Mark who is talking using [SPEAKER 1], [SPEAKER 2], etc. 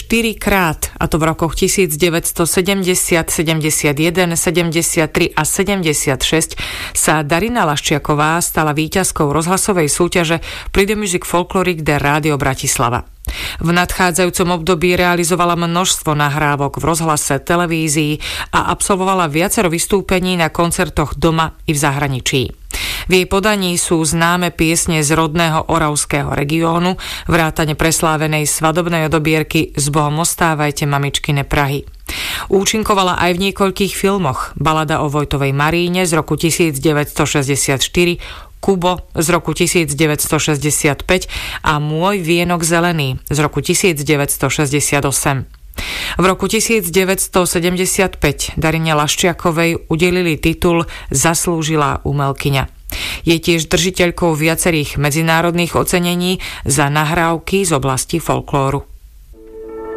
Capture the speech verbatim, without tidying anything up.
[SPEAKER 1] štyrikrát, a to v rokoch devätnásťsedemdesiat, sedemdesiatjeden, sedemdesiattri a sedemdesiatšesť, sa Darina Laščiaková stala víťazkou rozhlasovej súťaže Prix de Musique Folklorique de Rádio Bratislava. V nadchádzajúcom období realizovala množstvo nahrávok v rozhlase, televízii a absolvovala viacero vystúpení na koncertoch doma i v zahraničí. V jej podaní sú známe piesne z rodného oravského regiónu, vrátane preslávenej svadobnej odobierky S Bohom ostávajte, mamičkine Prahy. Účinkovala aj v niekoľkých filmoch: Balada o Vojtovej Maríne z roku devätnásťšesťdesiatštyri, Kubo z roku devätnásťšesťdesiatpäť a Môj vienok zelený z roku devätnásťšesťdesiatosem. V roku devätnásťsedemdesiatpäť Darine Laščiakovej udelili titul Zaslúžilá umelkyňa. Je tiež držiteľkou viacerých medzinárodných ocenení za nahrávky z oblasti folklóru.